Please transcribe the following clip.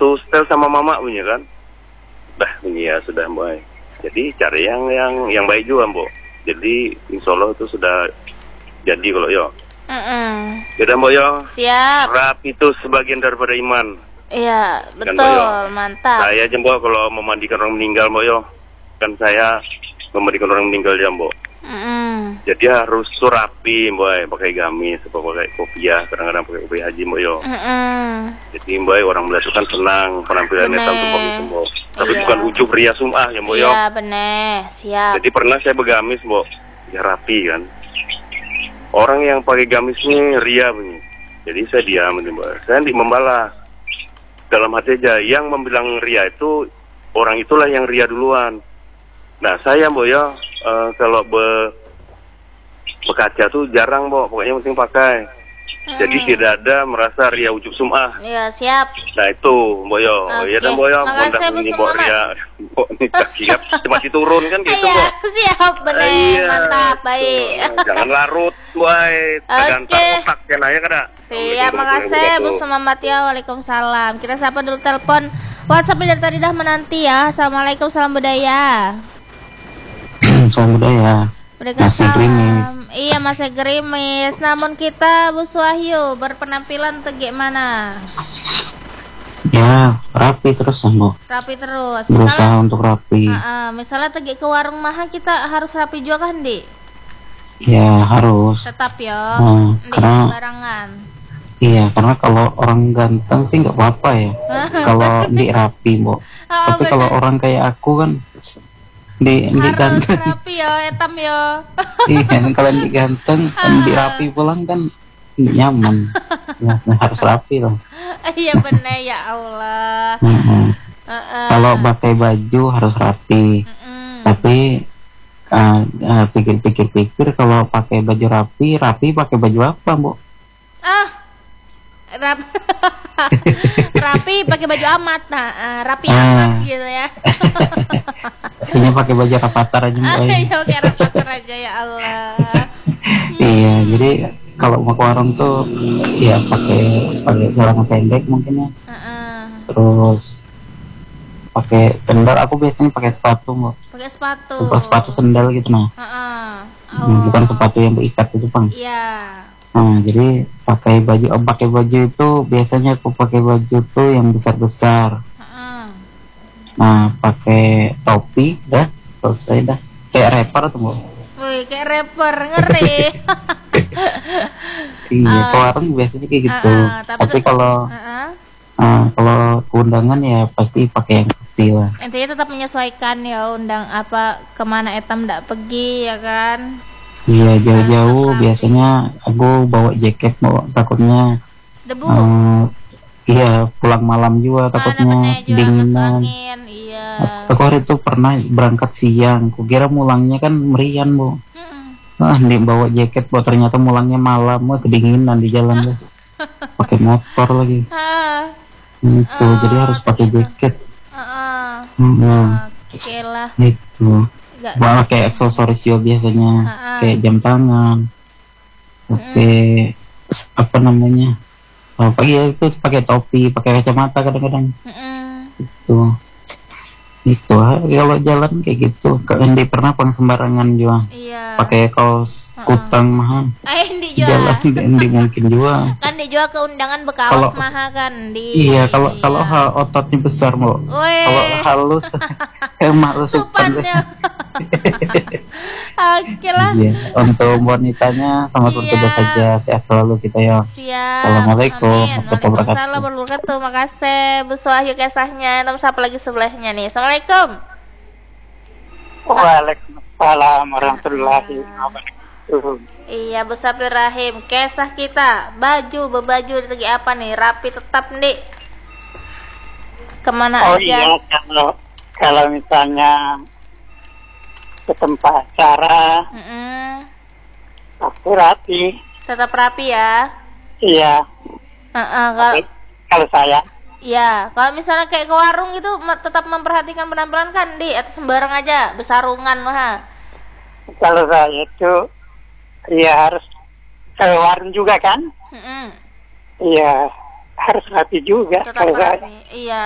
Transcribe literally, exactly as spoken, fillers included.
satu setel sama mama punya kan. Dah bunyi ya sudah Mbak. Jadi cari yang yang yang baik juga Mbak. Jadi insya Allah itu sudah jadi kalau yo. Mm-mm. Yaudah Mbak yo. Siap. Rapi itu sebagian daripada iman. Iya, Kan, betul, Mbak, yo. mantap. Saya aja Mbak kalau memandikan orang meninggal Mbak yo. Kan saya memandikan orang meninggal ya Mbak. Mm-mm. Jadi harus surapi Mbak, pakai gamis, atau pakai kopiah, kadang-kadang pakai kopiah haji Mbak yo. Mm-mm. Jadi Mbak orang Belanda kan senang penampilannya Bener. tampil begitu Mbak. Tapi Iya. bukan ujub ria sum'ah ya Mbak yo. Iya, bener, siap. Jadi pernah saya bergamis Mbak, ya rapi kan. Orang yang pakai gamis ini ria bunyi. Jadi saya diam nih Mbak. Saya di membalas. Dalam hati aja, yang membilang ria itu orang itulah yang ria duluan. Nah saya Mbak ya, uh, kalau be berkaca tuh jarang Mbak, pokoknya yang penting pakai. Hmm. Jadi tidak ada merasa ria ujub sum'ah. Iya, siap. Nah itu Mbak yo, Oke. ya dan Mbak yo, Makasih, Bu bunyi Sumamat. Mbak ria, Mbak ini siap, masih turun kan gitu Iya, Mbak. siap, bener, Iya, mantap, baik. tuh. Jangan larut Mbak, tergantar Oke. otak kan aja kada. Siap, makasih Bu Sumamat ya. Waalaikumsalam. Kita sapa dulu telepon WhatsApp dari tadi dah menanti ya. Assalamualaikum, salam budaya. Salam budaya. Masih gerimis. Iya, masih gerimis. Namun kita Bu Suwahyu berpenampilan tegik mana? Ya rapi terus Mbak. Rapi terus. Berusaha Misalnya, untuk rapi. uh, uh, misalnya tegik ke warung maha kita harus rapi juga kan, Di? Ya harus. Tetap ya. Hmm, Di karena- sembarangan. Iya karena kalau orang ganteng sih nggak apa-apa ya. Kalau di rapi Mbak. Oh, Tapi kalau orang kayak aku kan di di harus ganteng. rapi ya, etam ya. Iya kalau di ganteng kan di rapi pulang kan nggak nyaman. Ya, harus rapi loh. Iya bener ya Allah. Mm-mm. Uh, uh. Kalau pakai baju harus rapi. Mm-mm. Tapi uh, uh, pikir-pikir-pikir kalau pakai baju rapi, rapi pakai baju apa, Bu? Ah, rap rapi pakai baju amat, nah uh, rapi Ah. amat gitu ya. Kayaknya pakai baju rapatar aja, Bu. Ah, iya pakai rapater aja ya Allah. Iya, jadi kalau mau ke warung tuh ya pakai pakai celana pendek mungkin ya. Uh-uh. Terus pakai sendal. Aku biasanya pakai sepatu, Bu. Pakai sepatu. Bukan sepatu sendal gitu nah. Uh-uh. Hmm, bukan sepatu yang berikat itu, Bang. Iya. Nah, jadi pakai baju oh, pakai baju itu biasanya aku pakai baju tuh yang besar-besar. Uh-uh. Nah, pakai topi dah, selesai dah. Kayak rapper tuh, Bu. Wih, kayak rapper, ngeri. Iya, Ah. ke warung biasanya kayak gitu. Ah, ah, tapi Tapi tuh- kalau Uh-uh. ah, kalau ke undangan ya pasti pakai yang rapi lah. Intinya tetap menyesuaikan ya, undang apa kemana etam ndak pergi ya kan. Iya, jauh-jauh rapi. biasanya aku bawa jaket, bawa takutnya Debu. eh, iya pulang malam juga Mana takutnya bener juga masuk dinginan. angin, iya. Aku hari itu pernah berangkat siang, kukira mulangnya kan merian, Bu. Mm-mm. Ah, nih bawa jaket, buat ternyata mulangnya malam, wah kedinginan di jalan tuh. Pakai motor lagi. Ah, Itu, Ah, jadi harus pakai gitu. jaket. ah, Hmm, oke lah. itu. Nggak- Bawa kayak aksesoris juga biasanya, Ah, ah. kayak jam tangan. Pakai apa namanya? Oh, pakai itu pakai topi, pakai kacamata kadang-kadang. Mm-mm. Itu. Itu ah, kalau jalan kayak gitu. Kalau di pernah pang sembarangan juga. Iya. Pakai kaos Ah, ah. kutang mah. Eh, di Jalan jual. di mungkin juga. Kan dijual ke undangan bekawas Kalau- maha kan di. Iya, kalau kalau iya. ha- ototnya besar, mau. Weh. Kalau halus emang halus Supannya. Oke lah. Iya, untuk wanitanya selamat Iya. bertugas saja, sehat selalu kita ya. Siap. Assalamualaikum Amin. warahmatullahi wabarakatuh. Waalaikumsalam warahmatullahi wabarakatuh. Makasih Bu Suwahyu kisahnya. Terus siapa lagi sebelahnya nih? Assalamualaikum. Waalaikumsalam warahmatullahi wabarakatuh. Iya, Bu Sapri Rahim. Kisah kita baju berbaju di apa nih? Rapi tetap nih. Kemana Oh aja? iya, kalau kalau misalnya ke tempat acara Mm-mm. pasti rapi. Tetap rapi ya. Iya, Heeh, kalau kalau saya iya, kalau misalnya kayak ke warung gitu ma- tetap memperhatikan penampilan kan di atau sembarang aja bersarungan mah. kalau saya itu ya harus keluar juga kan. Mm-mm. Iya, harus rapi juga Tetap kalau saya. rapi. Iya.